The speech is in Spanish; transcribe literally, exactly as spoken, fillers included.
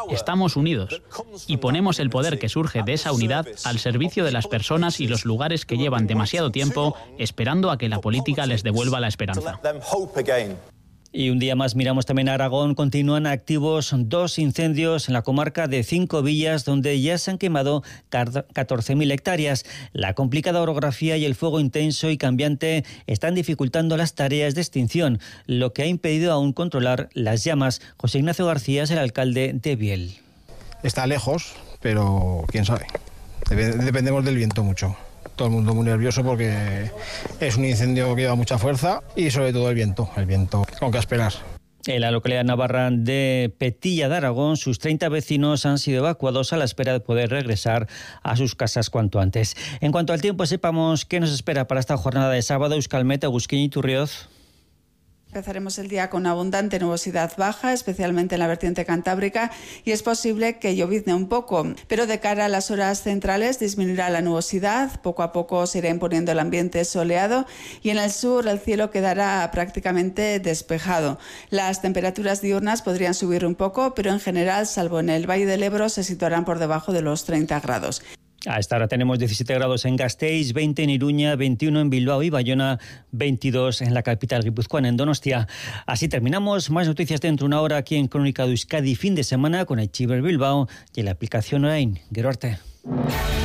Estamos unidos y ponemos el poder que surge de esa unidad al servicio de las personas y los lugares que llevan demasiado tiempo esperando a que la política les devuelva la esperanza. Y un día más miramos también a Aragón. Continúan activos dos incendios en la comarca de Cinco Villas, donde ya se han quemado catorce mil hectáreas. La complicada orografía y el fuego intenso y cambiante están dificultando las tareas de extinción, lo que ha impedido aún controlar las llamas. José Ignacio García es el alcalde de Biel. Está lejos, pero quién sabe. Dependemos del viento mucho. Todo el mundo muy nervioso porque es un incendio que lleva mucha fuerza y sobre todo el viento, el viento con que esperar. En la localidad navarra de Petilla de Aragón, sus treinta vecinos han sido evacuados a la espera de poder regresar a sus casas cuanto antes. En cuanto al tiempo, sepamos qué nos espera para esta jornada de sábado. Euskalmet, Agustín Iturrioz. Empezaremos el día con abundante nubosidad baja, especialmente en la vertiente cantábrica, y es posible que llovizne un poco, pero de cara a las horas centrales disminuirá la nubosidad, poco a poco se irá imponiendo el ambiente soleado y en el sur el cielo quedará prácticamente despejado. Las temperaturas diurnas podrían subir un poco, pero en general, salvo en el Valle del Ebro, se situarán por debajo de los treinta grados. A esta hora tenemos diecisiete grados en Gasteiz, veinte en Iruña, veintiuno en Bilbao y Bayona, veintidós en la capital guipuzcoana, en Donostia. Así terminamos. Más noticias dentro de una hora aquí en Crónica de Euskadi, fin de semana con Aichiber Bilbao y en la aplicación Orain. Gero arte.